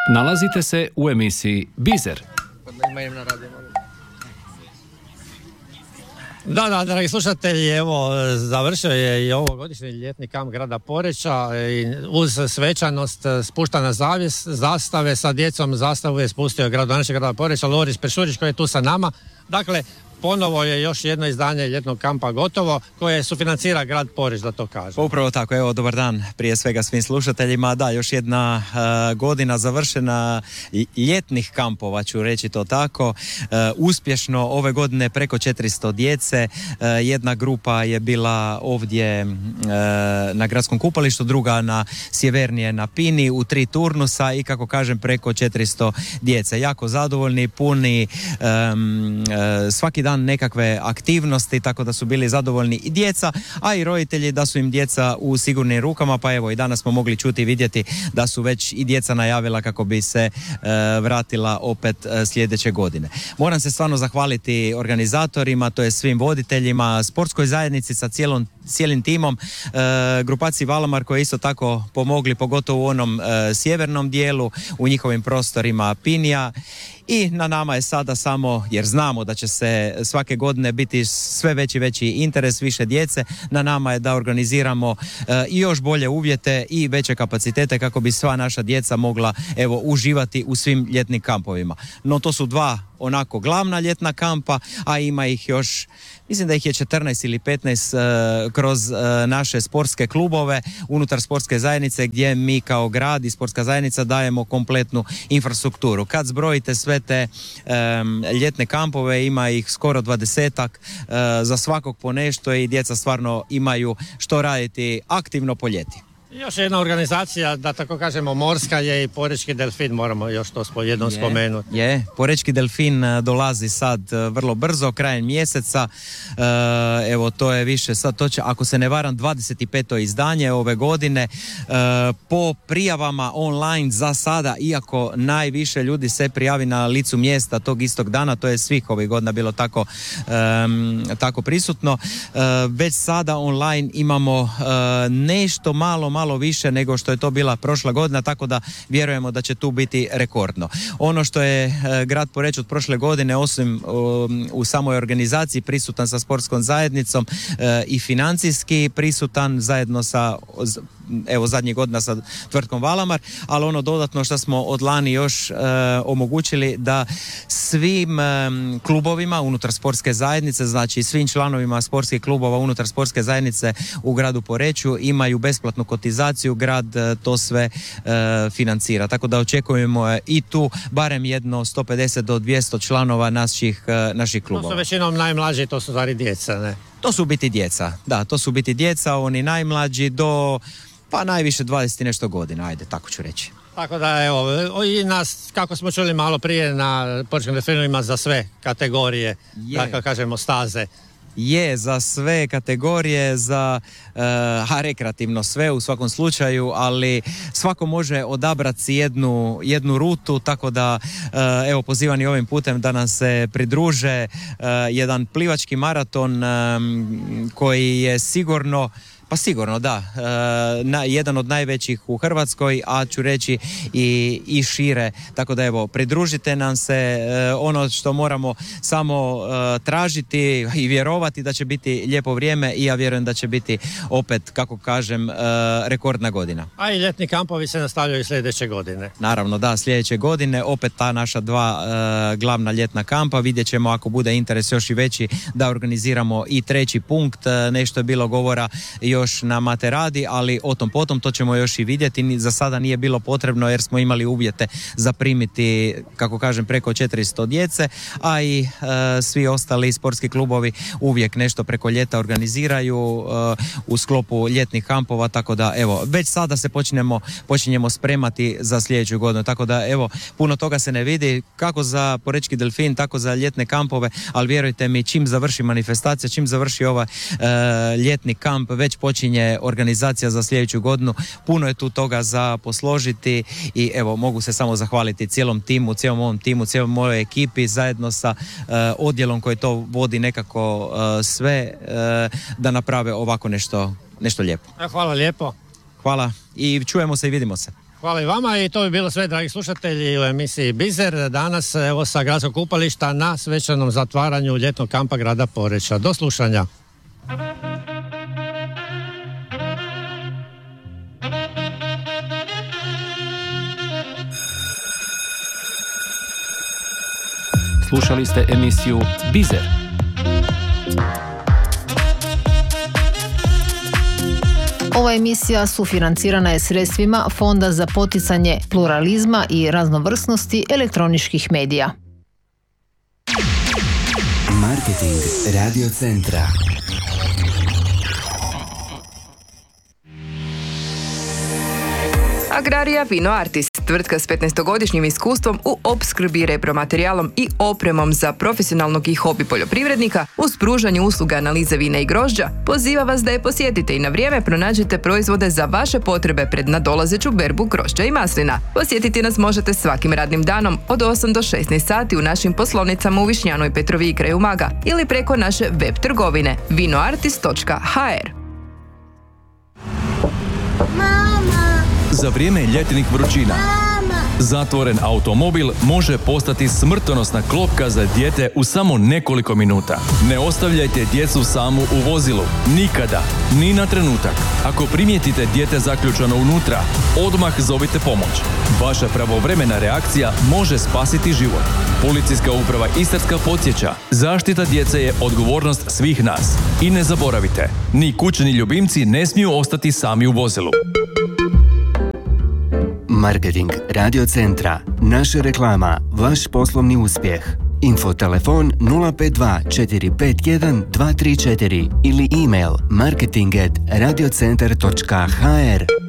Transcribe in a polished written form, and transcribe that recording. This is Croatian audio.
Nalazite se u emisiji Bizer. Da, dragi slušatelji, evo, završio je i ovogodišnji ljetni kamp grada Poreča i uz svečanost spuštana zastave sa djecom. Zastavu je spustio gradonačelnik grada Poreča, Loris Peršurić, koji je tu sa nama. Dakle, ponovo je još jedno izdanje ljetnog kampa gotovo, koje sufinancira grad Poreč, da to kažem. Upravo tako, evo, dobar dan prije svega svim slušateljima. Da, još jedna godina završena ljetnih kampova, ću reći to tako. Uspješno, ove godine preko 400 djece. Jedna grupa je bila ovdje na gradskom kupalištu, druga na sjevernije na Pini u 3 turnusa i, kako kažem, preko 400 djece. Jako zadovoljni, puni svaki dan nekakve aktivnosti, tako da su bili zadovoljni i djeca, a i roditelji, da su im djeca u sigurnim rukama. Pa evo, i danas smo mogli čuti i vidjeti da su već i djeca najavila kako bi se vratila opet sljedeće godine. Moram se stvarno zahvaliti organizatorima, to je svim voditeljima, sportskoj zajednici sa cijelim timom, grupaciji Valamar koji isto tako pomogli, pogotovo u onom sjevernom dijelu, u njihovim prostorima Pinija. I na nama je sada samo, jer znamo da će se svake godine biti sve veći interes, više djece, na nama je da organiziramo i još bolje uvjete i veće kapacitete kako bi sva naša djeca mogla, evo, uživati u svim ljetnim kampovima. No, to su 2 onako glavna ljetna kampa, a ima ih još, mislim da ih je 14 ili 15 kroz naše sportske klubove unutar sportske zajednice, gdje mi kao grad i sportska zajednica dajemo kompletnu infrastrukturu. Kad zbrojite sve te ljetne kampove, ima ih skoro 20-ak, za svakog po nešto i djeca stvarno imaju što raditi aktivno po ljeti. Još jedna organizacija, da tako kažemo, morska je i Porečki delfin, moramo još to jednom spomenuti. Porečki delfin dolazi sad vrlo brzo, krajem mjeseca, evo, to je više sad, to će, ako se ne varam, 25. izdanje ove godine. Po prijavama online za sada, iako najviše ljudi se prijavi na licu mjesta tog istog dana, to je svih ovih godina bilo tako prisutno, već sada online imamo nešto malo više nego što je to bila prošla godina, tako da vjerujemo da će tu biti rekordno. Ono što je grad Poreč od prošle godine, osim u samoj organizaciji prisutan sa sportskom zajednicom i financijski prisutan zajedno sa, evo, zadnjih godina sa tvrtkom Valamar, ali ono dodatno što smo od lani još omogućili, da svim klubovima unutar sportske zajednice, znači svim članovima sportskih klubova unutar sportske zajednice u gradu Poreču imaju besplatnu kotizaciju, grad to sve financira. Tako da očekujemo i tu barem jedno 150 do 200 članova naših klubova. To su većinom najmlađi, to su stvari djeca, ne? To su biti djeca, da, to su biti djeca, oni najmlađi do, pa najviše 20 i nešto godina, ajde, tako ću reći. Tako da, evo, i nas, kako smo čuli malo prije, na Porečkim delfinu ima za sve kategorije, tako kažemo, staze. Je, za sve kategorije, za rekreativno sve u svakom slučaju, ali svako može odabrati jednu rutu, tako da evo, pozivam i ovim putem da nam se pridruže jedan plivački maraton koji je sigurno da, jedan od najvećih u Hrvatskoj, a ću reći i šire. Tako da, evo, pridružite nam se. Ono što moramo samo tražiti i vjerovati da će biti lijepo vrijeme, i ja vjerujem da će biti opet, kako kažem, rekordna godina. A i ljetni kampovi se nastavljaju sljedeće godine. Naravno, da, sljedeće godine opet ta naša 2 glavna ljetna kampa. Vidjet ćemo, ako bude interes još i veći, da organiziramo i 3. punkt. Nešto je bilo govora još na Materadi, ali o tom potom, to ćemo još i vidjeti. Za sada nije bilo potrebno jer smo imali uvjete za primiti, kako kažem, preko 400 djece, a i svi ostali sportski klubovi uvijek nešto preko ljeta organiziraju u sklopu ljetnih kampova, tako da, evo, već sada se počinjemo spremati za sljedeću godinu, tako da, evo, puno toga se ne vidi, kako za Porečki delfin, tako za ljetne kampove, ali vjerujte mi, čim završi manifestacija, čim završi ovaj ljetni kamp, već počinje organizacija za sljedeću godinu. Puno je tu toga za posložiti i, evo, mogu se samo zahvaliti cijelom ovom timu, cijelom mojoj ekipi zajedno sa odjelom koji to vodi nekako sve da naprave ovako nešto lijepo. Hvala lijepo. Hvala i čujemo se i vidimo se. Hvala i vama i to bi bilo sve, dragi slušatelji, u emisiji Bizer. Danas evo sa gradskog kupališta na svečanom zatvaranju ljetnog kampa grada Poreča. Do slušanja. Slušali ste emisiju Bizer. Ova emisija sufinancirana je sredstvima Fonda za poticanje pluralizma i raznovrsnosti elektroničkih medija. Marketing Radio Centra. Agraria Vino Artis, tvrtka s 15-godišnjim iskustvom u opskrbi repromaterijalom i opremom za profesionalnog i hobi poljoprivrednika uz pružanje usluga analize vina i grožđa, poziva vas da je posjetite i na vrijeme pronađite proizvode za vaše potrebe pred nadolazeću berbu grožđa i maslina. Posjetiti nas možete svakim radnim danom od 8 do 16 sati u našim poslovnicama u Višnjanoj Petrovi i kraju Umaga ili preko naše web trgovine vinoartis.hr. Za vrijeme ljetnih vrućina zatvoren automobil može postati smrtonosna klopka za dijete u samo nekoliko minuta. Ne ostavljajte djecu samu u vozilu. Nikada. Ni na trenutak. Ako primijetite dijete zaključano unutra, odmah zovite pomoć. Vaša pravovremena reakcija može spasiti život. Policijska uprava Istarska podsjeća, zaštita djece je odgovornost svih nas. I ne zaboravite, ni kućni ljubimci ne smiju ostati sami u vozilu. Marketing Radio Centra. Naša reklama. Vaš poslovni uspjeh. Info telefon 052 451 234 ili email marketing@radiocentar.hr.